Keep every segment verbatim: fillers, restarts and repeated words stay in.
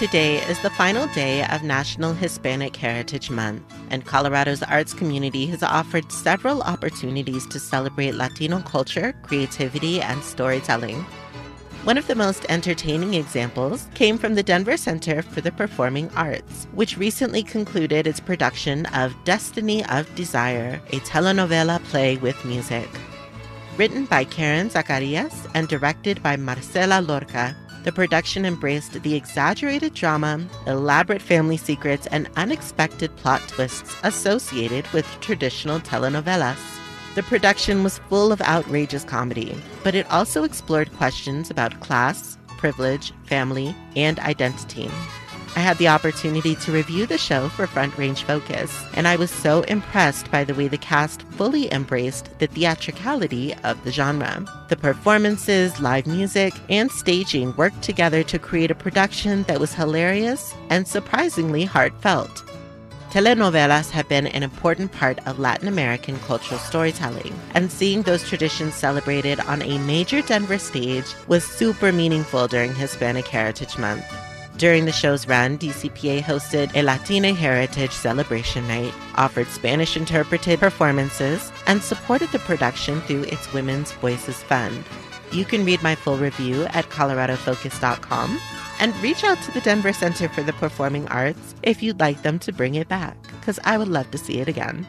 Today is the final day of National Hispanic Heritage Month, and Colorado's arts community has offered several opportunities to celebrate Latino culture, creativity, and storytelling. One of the most entertaining examples came from the Denver Center for the Performing Arts, which recently concluded its production of Destiny of Desire, a telenovela play with music. Written by Karen Zacarias and directed by Marcela Lorca, the production embraced the exaggerated drama, elaborate family secrets, and unexpected plot twists associated with traditional telenovelas. The production was full of outrageous comedy, but it also explored questions about class, privilege, family, and identity. I had the opportunity to review the show for Front Range Focus, and I was so impressed by the way the cast fully embraced the theatricality of the genre. The performances, live music, and staging worked together to create a production that was hilarious and surprisingly heartfelt. Telenovelas have been an important part of Latin American cultural storytelling, and seeing those traditions celebrated on a major Denver stage was super meaningful during Hispanic Heritage Month. During the show's run, D C P A hosted a Latina Heritage Celebration Night, offered Spanish-interpreted performances, and supported the production through its Women's Voices Fund. You can read my full review at colorado focus dot com and reach out to the Denver Center for the Performing Arts if you'd like them to bring it back, because I would love to see it again.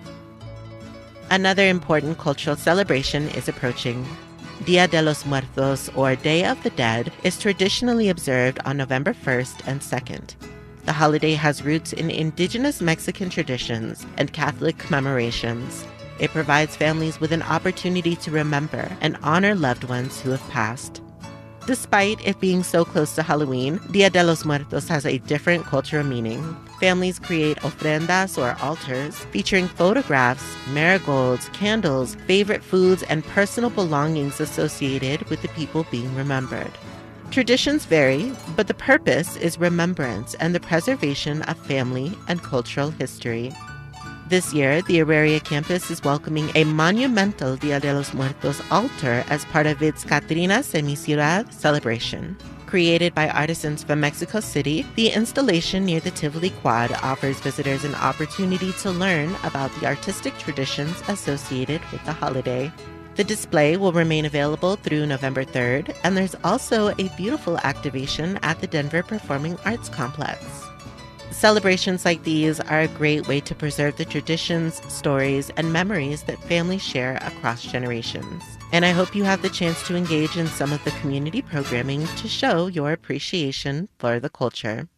Another important cultural celebration is approaching. Dia de los Muertos, or Day of the Dead, is traditionally observed on November first and second. The holiday has roots in indigenous Mexican traditions and Catholic commemorations. It provides families with an opportunity to remember and honor loved ones who have passed. Despite it being so close to Halloween, Dia de los Muertos has a different cultural meaning. Families create ofrendas or altars featuring photographs, marigolds, candles, favorite foods, and personal belongings associated with the people being remembered. Traditions vary, but the purpose is remembrance and the preservation of family and cultural history. This year, the Auraria campus is welcoming a monumental Dia de los Muertos altar as part of its Catrinas en mi Ciudad celebration. Created by artisans from Mexico City, the installation near the Tivoli Quad offers visitors an opportunity to learn about the artistic traditions associated with the holiday. The display will remain available through November third, and there's also a beautiful activation at the Denver Performing Arts Complex. Celebrations like these are a great way to preserve the traditions, stories, and memories that families share across generations. And I hope you have the chance to engage in some of the community programming to show your appreciation for the culture.